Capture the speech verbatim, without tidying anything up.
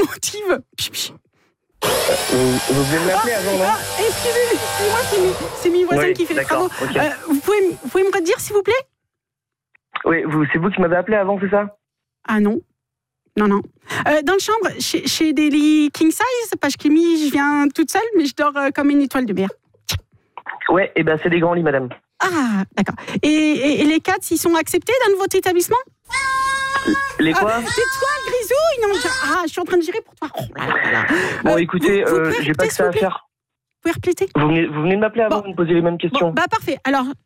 motive. Vous, vous venez de m'appeler avant, non? Ah, excusez-moi, excusez-moi, c'est mes, c'est mes voisins Oui, qui font les d'accord, travaux. ok. Euh, vous, pouvez, m- vous pouvez me redire, s'il vous plaît? Oui, vous, c'est vous qui m'avez appelé avant, c'est ça? Ah non. Non, non. Euh, dans le chambre, chez, chez des lits king size, parce que je viens toute seule, mais je dors euh, comme une étoile de mer. Ouais, et ben c'est des grands lits, madame. Ah, d'accord. Et, et, et les quatre, ils sont acceptés dans votre établissement? Les quoi? Ah, c'est toi, le grisouille? Non, je, ah, je suis en train de gérer pour toi. Oh là là là. Bon, Euh, écoutez, vous- vous euh, pouvez j'ai pas répéter, que ça à s'il vous plaît? faire. Vous pouvez répéter? Vous venez, vous venez de m'appeler avant, Bon. vous me posez les mêmes questions. Bon, bah parfait. Alors,